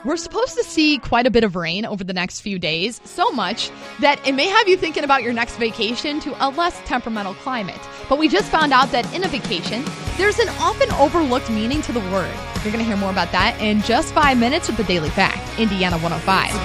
We're supposed to see quite a bit of rain over the next few days, so much that it may have you thinking about your next vacation to a less temperamental climate. But we just found out that in a vacation, there's an often overlooked meaning to the word. You're going to hear more about that in just 5 minutes with the Daily Fact, Indiana 105.